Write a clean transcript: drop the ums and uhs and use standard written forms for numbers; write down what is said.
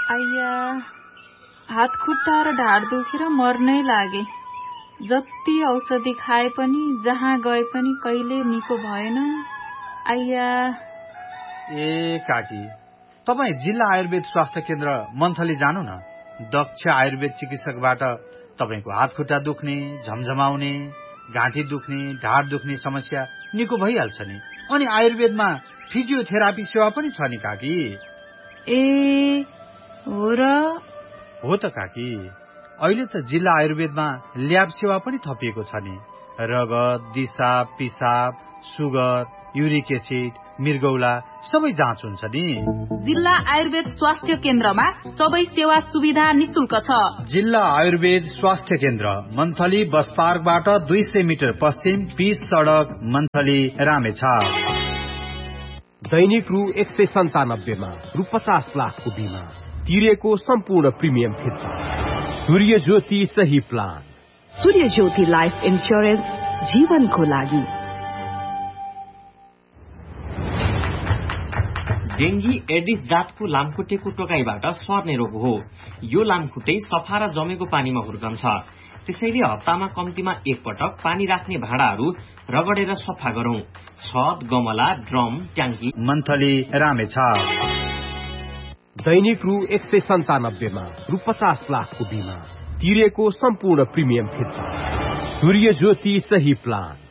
आइया हात खुट्टा र ढाड दुखेर मर्नै लागे। जति औषधि खाए पनि जहाँ गए पनि कहिले निको भएन। आइया। ए काकी, तपाईँ जिल्ला आयुर्वेद स्वास्थ्य केन्द्र मन्थली जानु न। दक्ष आयुर्वेद चिकित्सकबाट तपाईको हात खुट्टा दुख्ने, झमझमाउने, घाँटी दुख्ने, ढाड दुख्ने समस्या निको भइहाल्छ नि। अनि आयुर्वेदमा फिजियोथेरापी सेवा पनि छ नि काकी। ए हो र? हो त काकी, अहिले त जिल्ला आयुर्वेदमा ल्याब सेवा पनि थपिएको छ नि। रगत, दिसा, पिसाब, सुगर, युरिक एसिड, मृगौला सबै जाँच हुन्छ नि। जिल्ला आयुर्वेद स्वास्थ्य केन्द्रमा सबै सेवा सुविधा निशुल्क छ। जिल्ला आयुर्वेद स्वास्थ्य केन्द्र मन्थली बस पार्कबाट 200 मिटर पश्चिम, पिच सडक, मन्थली, रामेछाप। दैनिक रु 197 मा रु 50 लाखको बिमा तिरेको सम्पूर्ण प्रिमियम फिर्ता। सूर्य ज्योति सही प्लान। सूर्य ज्योति लाइफ इन्स्योरेन्स, जीवनको लागि। डेंगी एडिस जातको लामखुट्टेको टोकाइबाट सर्ने रोग हो। यो लामखुट्टे सफा र जमेको पानीमा हुर्कन्छ। त्यसैले हप्तामा कम्तीमा एक पटक पानी राख्ने भाँडाहरू रगडेर सफा गरौं। छत, गमला, ड्रम, ट्याङ्की। मन्थली, रामेछाप। दैनिक रु 197 मा रु 50 लाखको बिमा तिरेको सम्पूर्ण प्रिमियम फिर्ता। सूर्य ज्योति सही प्लान।